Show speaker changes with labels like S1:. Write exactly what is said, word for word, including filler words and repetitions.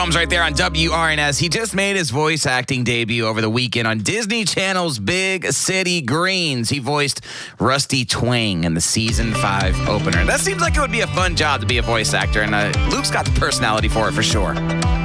S1: Combs right there on W R N S. He just made his voice acting debut over the weekend on Disney Channel's Big City Greens. He voiced Rusty Twang in the season five opener. That seems like it would be a fun job to be a voice actor, and uh, Luke's got the personality for it for sure.